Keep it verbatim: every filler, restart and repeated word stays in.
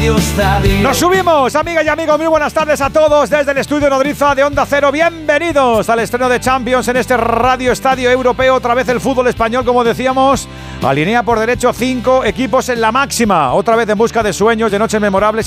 Radio Estadio. Nos subimos, amigas y amigos, muy buenas tardes a todos desde el estudio Nodriza de Onda Cero. Bienvenidos al estreno de Champions en este Radio Estadio Europeo. Otra vez el fútbol español, como decíamos, alinea por derecho cinco equipos en la máxima. Otra vez en busca de sueños, de noches memorables